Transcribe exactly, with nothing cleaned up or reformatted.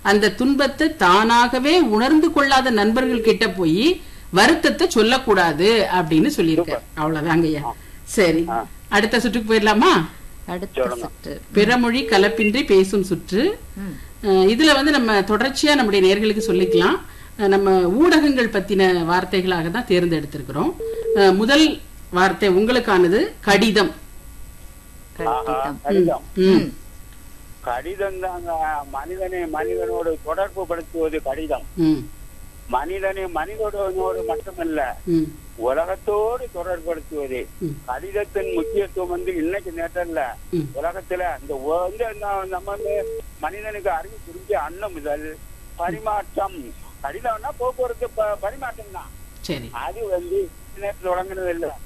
அந்த துன்பத்தை தானாகவே உணர்ந்து கொள்ளாத நண்பர்கள் கிட்ட போய் வருத்தத்தை சொல்லக்கூடாது அப்படின்னு சொல்லியிருக்காரு. அவ்வளவுதாங்க ஐயா. சரி, அடுத்த சுற்றுக்கு போயிடலாமா? அடுத்த சுற்று பிறமொழி கலப்பின்றி பேசும் சுற்று. இதுல வந்து நம்ம தொடர்ச்சியா நம்முடைய நேயர்களுக்கு சொல்லிக்கலாம். நம்ம ஊடகங்கள் பத்தின வார்த்தைகளாக தான் தேர்ந்தெடுத்திருக்கிறோம். முதல் வார்த்தை உங்களுக்கானது கடிதம். கடிதம் தாங்க மனிதனை மனிதனோடு தொடர்பு படுத்துவது கடிதம். மனிதனை மனிதனோடு மட்டுமல்ல உலகத்தோடு தொடர்படுத்துவது. கடிதத்தின் முக்கியத்துவம் வந்து இன்னைக்கு நேற்றல்ல, உலகத்துல இந்த வந்து நம்ம வந்து மனிதனுக்கு அறிவு புரிஞ்ச அன்னம் முதல் பரிமாற்றம். கடிதம்னா போக்குவரத்து பரிமாற்றம் தான். அது வந்து நேற்று தொடங்கினது இல்லை.